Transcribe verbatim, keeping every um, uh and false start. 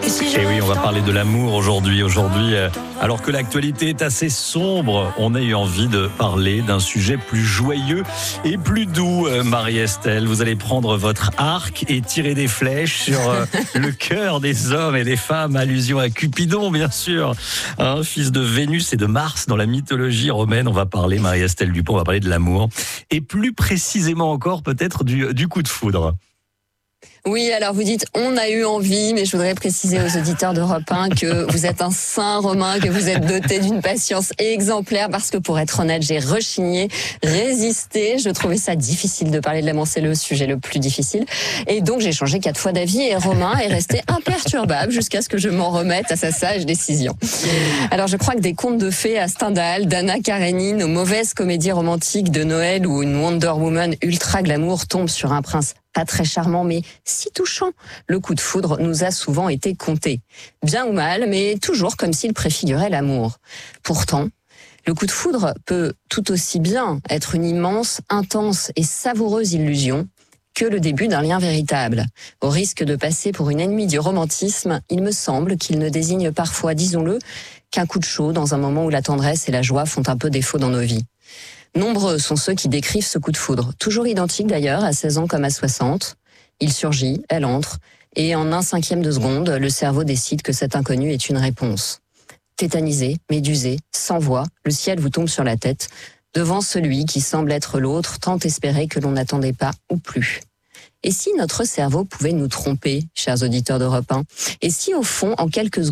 Et oui, on va parler de l'amour aujourd'hui. Aujourd'hui, euh, alors que l'actualité est assez sombre, on a eu envie de parler d'un sujet plus joyeux et plus doux. Euh, Marie-Estelle, vous allez prendre votre arc et tirer des flèches sur euh, le cœur des hommes et des femmes. Allusion à Cupidon, bien sûr, un fils de Vénus et de Mars dans la mythologie romaine. On va parler, Marie-Estelle Dupont, on va parler de l'amour et plus précisément encore peut-être du, du coup de foudre. Oui, alors vous dites on a eu envie, mais je voudrais préciser aux auditeurs d'Europe un que vous êtes un saint romain, que vous êtes doté d'une patience exemplaire, parce que pour être honnête, j'ai rechigné, résisté. Je trouvais ça difficile de parler de l'amour, c'est le sujet le plus difficile. Et donc j'ai changé quatre fois d'avis et Romain est resté imperturbable jusqu'à ce que je m'en remette à sa sage décision. Alors je crois que des contes de fées à Stendhal, d'Anna Karénine, aux mauvaises comédies romantiques de Noël où une Wonder Woman ultra glamour tombe sur un prince pas très charmant, mais si touchant, le coup de foudre nous a souvent été conté. Bien ou mal, mais toujours comme s'il préfigurait l'amour. Pourtant, le coup de foudre peut tout aussi bien être une immense, intense et savoureuse illusion que le début d'un lien véritable. Au risque de passer pour une ennemie du romantisme, il me semble qu'il ne désigne parfois, disons-le, qu'un coup de chaud dans un moment où la tendresse et la joie font un peu défaut dans nos vies. Nombreux sont ceux qui décrivent ce coup de foudre, toujours identique d'ailleurs, à seize ans comme à soixante. Il surgit, elle entre, et en un cinquième de seconde, le cerveau décide que cet inconnu est une réponse. Tétanisé, médusé, sans voix, le ciel vous tombe sur la tête, devant celui qui semble être l'autre, tant espéré que l'on n'attendait pas ou plus. Et si notre cerveau pouvait nous tromper, chers auditeurs d'Europe un ? Et si au fond, en quelques secondes,